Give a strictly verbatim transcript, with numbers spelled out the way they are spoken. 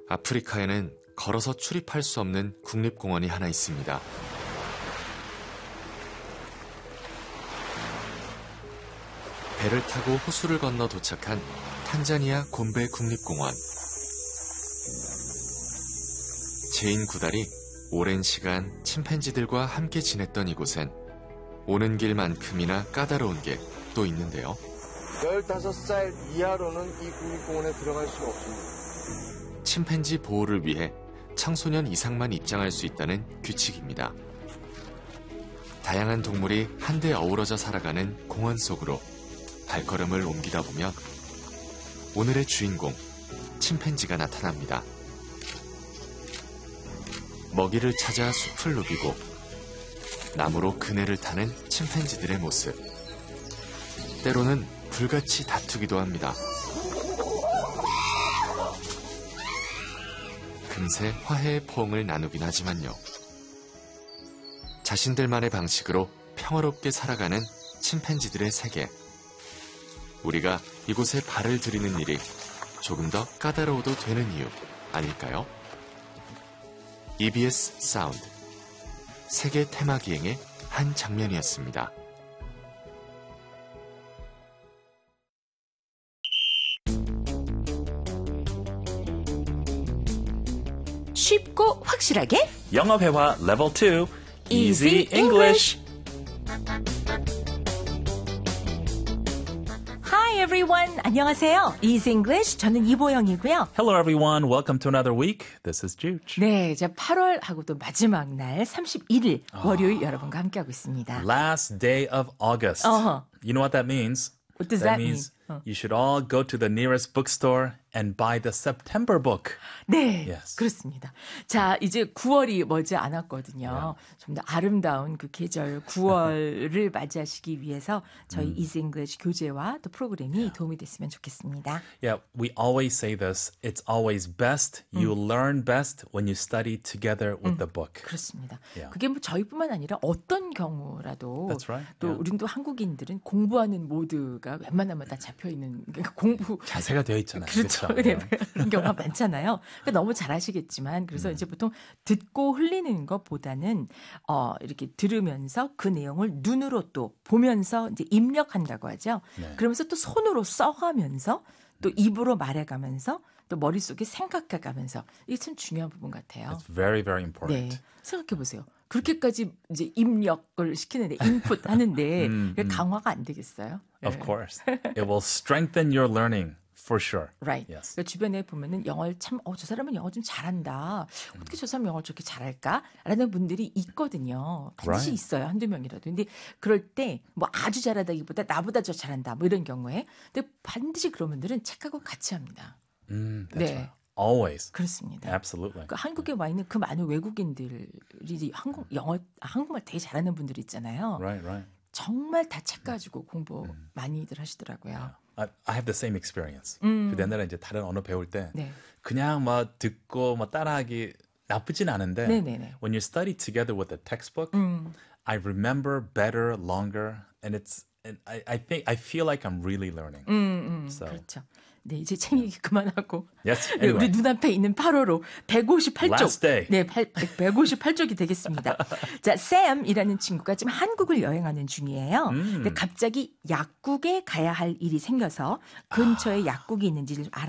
아프리카에는 걸어서 출입할 수 없는 국립공원이 하나 있습니다. 배를 타고 호수를 건너 도착한 탄자니아 곰베 국립공원. 제인 구달이 오랜 시간 침팬지들과 함께 지냈던 이곳엔 오는 길만큼이나 까다로운 게 또 있는데요. 열다섯 살 이하로는 이 국립공원에 들어갈 수가 없습니다. 침팬지 보호를 위해 청소년 이상만 입장할 수 있다는 규칙입니다. 다양한 동물이 한데 어우러져 살아가는 공원 속으로 발걸음을 옮기다 보면 오늘의 주인공, 침팬지가 나타납니다. 먹이를 찾아 숲을 누비고 나무로 그네를 타는 침팬지들의 모습. 때로는 불같이 다투기도 합니다. 금세 화해의 포옹을 나누긴 하지만요. 자신들만의 방식으로 평화롭게 살아가는 침팬지들의 세계. 우리가 이곳에 발을 들이는 일이 조금 더 까다로워도 되는 이유 아닐까요? 이비에스 사운드 세계 테마 기행의 한 장면이었습니다. 쉽고 확실하게 영어 회화 레벨 투 Easy Easy English. Hi everyone. 안녕하세요. Easy English. 저는 이보영이고요. Hello everyone. Welcome to another week. This is Juge. 네, 이제 팔월 하고도 마지막 날 삼십일 일 월요일 여러분과 함께하고 있습니다. Last day of August. Uh-huh. You know what that means? What does that that means mean? you should all go to the nearest bookstore and buy the September book. 네, Yes. 그렇습니다. 자, 이제 구월이 머지 않았거든요. 좀 더 아름다운 그 계절 구월을 맞이하시기 위해서 저희 Easy English 교재와 또 프로그램이 도움이 됐으면 좋겠습니다. Yeah, we always say this. It's always best. You learn best when you study together with the book. 그렇습니다. Yeah. 그게 뭐 저희뿐만 아니라 어떤 경우라도 That's right. 또 Yeah. 우린 또 한국인들은 공부하는 모드가 웬만하면 다 잡혀 있는 그러니까 공부 자세가 되어 있잖아요. 그렇죠. 네, 그런 경우가 많잖아요. 그러니까 너무 잘 아시겠지만 그래서 이제 보통 듣고 흘리는 것보다는 어, 이렇게 들으면서 그 내용을 눈으로 또 보면서 이제 입력한다고 하죠. 네. 그러면서 또 손으로 써가면서 또 입으로 말해가면서 또 머릿속에 생각해가면서 이게 참 중요한 부분 같아요. It's very, very important. 네, 생각해 보세요. 그렇게까지 이제 입력을 시키는데 인풋 하는데 음, 그게 음. 강화가 안 되겠어요? Of 네. course. It will strengthen your learning for sure. Right. Yes. 그러니까 주변에 보면은 영어를 참, 어, 저 사람은 영어 좀 잘한다. 어떻게 저 사람 영어를 저렇게 잘할까? 라는 분들이 있거든요. 반드시 Right. 있어요. 한두 명이라도. 근데 그럴 때 뭐 아주 잘하다기보다 나보다 저 잘한다. 뭐 이런 경우에. 근데 반드시 그런 분들은 책하고 같이 합니다. Mm, that's 네. right. Always. 그렇습니다. Absolutely. 그러니까 한국에 와 있는 그 많은 외국인들이 이제 한국 영어 아, 한국말 되게 잘하는 분들 있잖아요. Right, right. 정말 다 책 가지고 공부 많이들 하시더라고요. I, I have the same experience. 음. 그 옛날에 이제 다른 언어 배울 때 네. 그냥 막 듣고 막 따라하기 나쁘진 않은데 네네네. when you study together with the textbook, 음. I remember better, longer, and it's and I, I think I feel like I'm really learning. 음, 음, So. 그렇죠. 네, 이제 책 얘기 그만하고. Yes, 네, 우리 anyway. 눈앞에 있는 팔월호 백오십팔 쪽. Last day. 네, 백오십팔 쪽이 되겠습니다. 자, 샘이라는 친구가 지금 한국을 여행하는 중이에요. 음. 근데 갑자기 약국에 가야 할 일이 생겨서 근처에 약국이 있는지를 알아